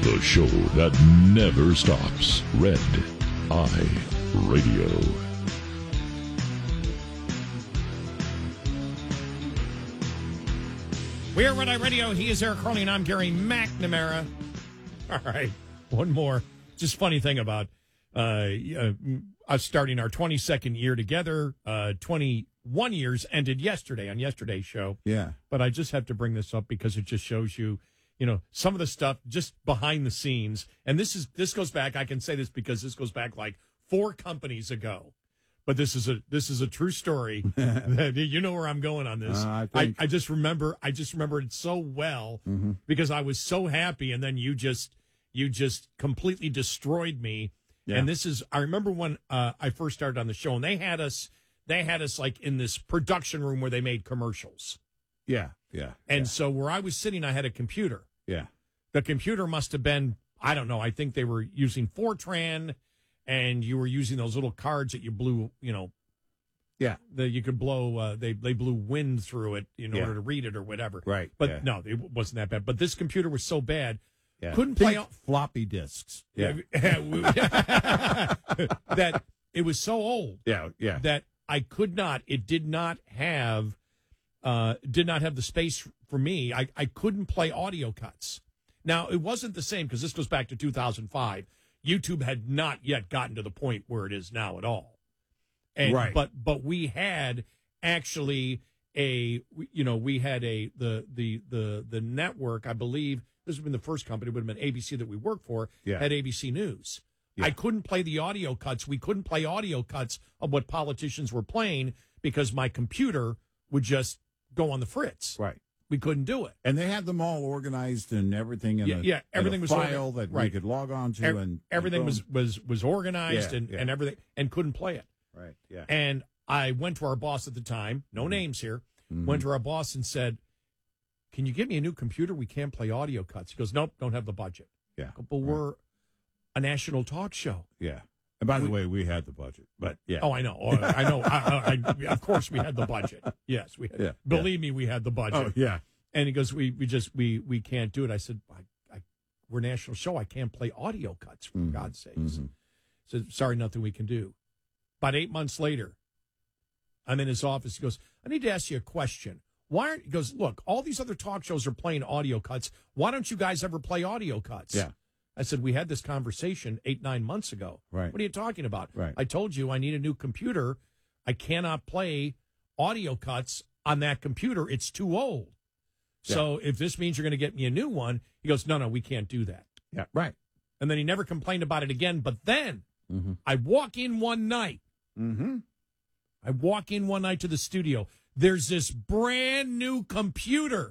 The show that never stops. Red Eye Radio. We are Red Eye Radio. He is Eric Crowley, and I'm Gary McNamara. All right, one more. Just funny thing about us starting our 22nd year together. 21 years ended yesterday on yesterday's show. Yeah. But I just have to bring this up because it just shows you, some of the stuff just behind the scenes. And this goes back. I can say this because this goes back like 4 companies ago. But this is a true story. You know where I'm going on this. I just remember it so well because I was so happy, and then you just completely destroyed me. Yeah. And I remember when I first started on the show, and they had us like in this production room where they made commercials. Yeah. And so where I was sitting, I had a computer. Yeah. The computer must have been, I don't know, I think they were using Fortran. And you were using those little cards that you blew, yeah, that you could blow. They blew wind through it in order to read it or whatever. Right. But no, it wasn't that bad. But this computer was so bad, couldn't play play floppy disks. Yeah. That it was so old. Yeah. That I could not. It did not have the space for me. I couldn't play audio cuts. Now it wasn't the same because this goes back to 2005. YouTube had not yet gotten to the point where it is now at all. And, right. But we had actually the network, I believe, this would have been the first company, would have been ABC that we worked for, had ABC News. Yeah. I couldn't play the audio cuts. We couldn't play audio cuts of what politicians were playing because my computer would just go on the fritz. Right. We couldn't do it. And they had them all organized and everything in everything in a was file that we could log on to. And everything was organized and everything, and couldn't play it. Right, yeah. And I went to our boss at the time, no names here, went to our boss and said, can you get me a new computer? We can't play audio cuts. He goes, nope, don't have the budget. Yeah. But we're a national talk show. Yeah. And by the way, we had the budget, but yeah. Oh, I know. I know. Of course, we had the budget. Yes, we had. Yeah, believe me, we had the budget. Oh, yeah. And he goes, we can't do it. I said, we're a national show. I can't play audio cuts, for God's sakes. He said, sorry, nothing we can do. About 8 months later, I'm in his office. He goes, I need to ask you a question. He goes, look, all these other talk shows are playing audio cuts. Why don't you guys ever play audio cuts? Yeah. I said, we had this conversation 8-9 months ago. Right. What are you talking about? Right. I told you I need a new computer. I cannot play audio cuts on that computer. It's too old. Yeah. So if this means you're going to get me a new one, he goes, no, we can't do that. Yeah, right. And then he never complained about it again. But then I walk in one night. I walk in one night to the studio. There's this brand new computer